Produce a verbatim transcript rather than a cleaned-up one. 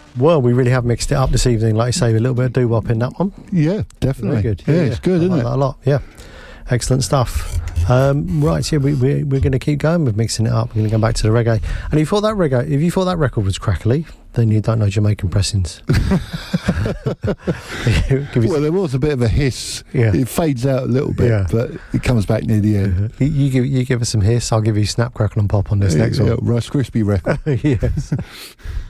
Well, we really have mixed it up this evening. Like you say, a little bit of doo-wop in that one. Yeah, definitely. Very good. Yeah, Yeah, it's good, I isn't like it? that a lot. Yeah, excellent stuff. Um, right, so yeah, we, we, we're going to keep going with mixing it up. We're going to go back to the reggae. And if you thought that reggae, if you thought that record was crackly, then you don't know Jamaican pressings. Well, there was a bit of a hiss. Yeah. It fades out a little bit, Yeah. but it comes back near the end. You, you give you give us some hiss. I'll give you snap, crackle, and pop on this next yeah, one. Rice Krispie record. Yes.